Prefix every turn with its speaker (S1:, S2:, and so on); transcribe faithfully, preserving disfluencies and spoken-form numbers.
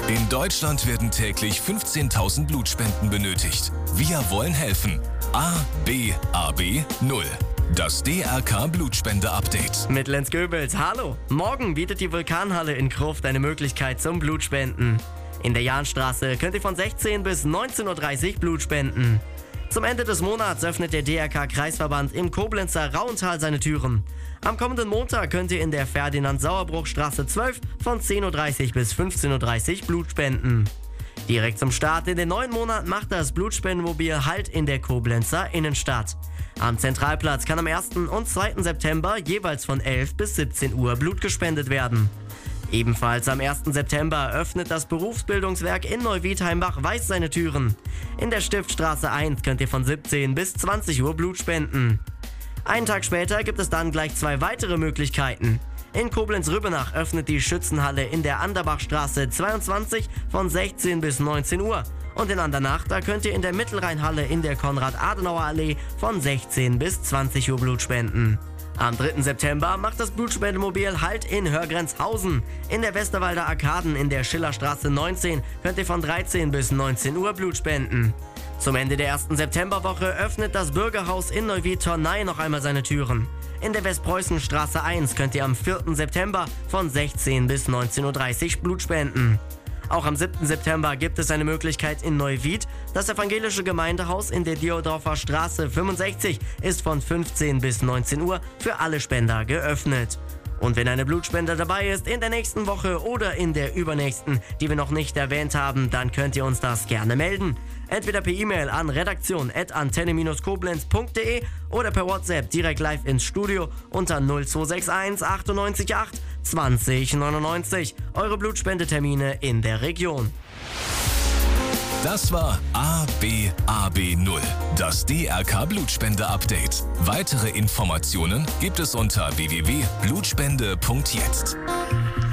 S1: In Deutschland werden täglich fünfzehntausend Blutspenden benötigt. Wir wollen helfen. A B A B null. Das D R K Blutspende-Update.
S2: Mit Lenz Goebels, hallo. Morgen bietet die Vulkanhalle in Krufft eine Möglichkeit zum Blutspenden. In der Jahnstraße könnt ihr von sechzehn bis neunzehn Uhr dreißig Blut spenden. Zum Ende des Monats öffnet der D R K-Kreisverband im Koblenzer Rauental seine Türen. Am kommenden Montag könnt ihr in der Ferdinand-Sauerbruch-Straße zwölf von zehn Uhr dreißig bis fünfzehn Uhr dreißig Blut spenden. Direkt zum Start in den neuen Monat macht das Blutspendenmobil Halt in der Koblenzer Innenstadt. Am Zentralplatz kann am ersten und zweiten September jeweils von elf bis siebzehn Uhr Blut gespendet werden. Ebenfalls am ersten September öffnet das Berufsbildungswerk in Neuwiedheimbach-Weiß seine Türen. In der Stiftstraße eins könnt ihr von siebzehn bis zwanzig Uhr Blut spenden. Einen Tag später gibt es dann gleich zwei weitere Möglichkeiten. In Koblenz-Rübbenach öffnet die Schützenhalle in der Anderbachstraße zweiundzwanzig von sechzehn bis neunzehn Uhr. Und in Andernach, da könnt ihr in der Mittelrheinhalle in der Konrad-Adenauer-Allee von sechzehn bis zwanzig Uhr Blut spenden. Am dritten September macht das Blutspendemobil Halt in Hörgrenzhausen. In der Westerwalder Arkaden in der Schillerstraße neunzehn könnt ihr von dreizehn bis neunzehn Uhr Blut spenden. Zum Ende der ersten Septemberwoche öffnet das Bürgerhaus in Neuwied-Tornay noch einmal seine Türen. In der Westpreußenstraße eins könnt ihr am vierten September von sechzehn bis neunzehn Uhr dreißig Blut spenden. Auch am siebten September gibt es eine Möglichkeit in Neuwied. Das evangelische Gemeindehaus in der Diodorfer Straße fünfundsechzig ist von fünfzehn bis neunzehn Uhr für alle Spender geöffnet. Und wenn eine Blutspende dabei ist in der nächsten Woche oder in der übernächsten, die wir noch nicht erwähnt haben, dann könnt ihr uns das gerne melden. Entweder per E-Mail an redaktion at antenne koblenz punkt de oder per WhatsApp direkt live ins Studio unter null zwei sechs eins achtundneunzig acht zwanzig neunundneunzig. Eure Blutspendetermine in der Region.
S1: Das war A B A B null, das D R K Blutspende-Update. Weitere Informationen gibt es unter w w w punkt blutspende punkt jetzt.